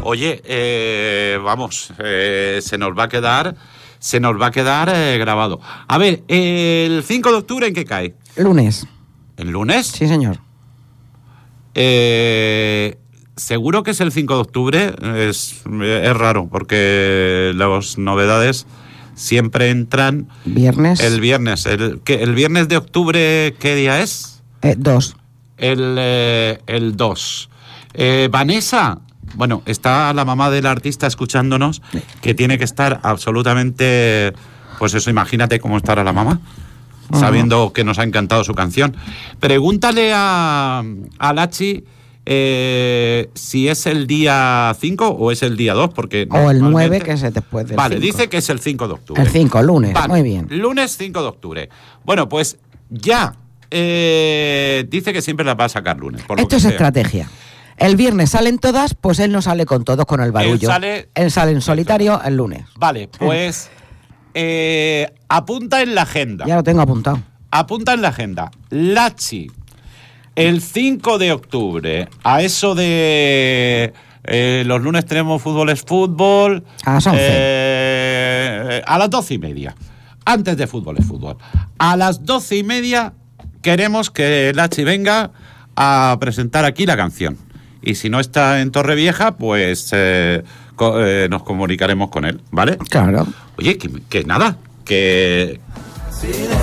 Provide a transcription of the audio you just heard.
Oye, se nos va a quedar grabado. A ver, el 5 de octubre, ¿en qué cae? Lunes. ¿El lunes? Sí, señor. Seguro que es el 5 de octubre. Es raro, porque las novedades siempre entran... ¿Viernes? El viernes. ¿El viernes de octubre qué día es? 2. El 2. Vanessa, bueno, está la mamá del artista escuchándonos, que tiene que estar absolutamente... Pues eso, imagínate cómo estará la mamá, sabiendo que nos ha encantado su canción. Pregúntale a Lachi si es el día 5 o es el día 2, porque... O el 9, que es después del Vale, 5. dice que es el 5 de octubre. El 5, lunes, vale, muy bien. Lunes 5 de octubre. Bueno, pues ya... dice que siempre la va a sacar lunes. Esto es estrategia. El viernes salen todas, pues él no sale con todos con el barullo. Él sale en solitario el lunes. Vale, pues apunta en la agenda. Ya lo tengo apuntado. Apunta en la agenda. Lachi, el 5 de octubre, a eso de... los lunes tenemos Fútbol es Fútbol. A las 11. A las 12:30. Antes de Fútbol es Fútbol. A las 12:30 queremos que Lachi venga a presentar aquí la canción. Y si no está en Torrevieja, pues nos comunicaremos con él, ¿vale? Claro. Oye, que nada, que...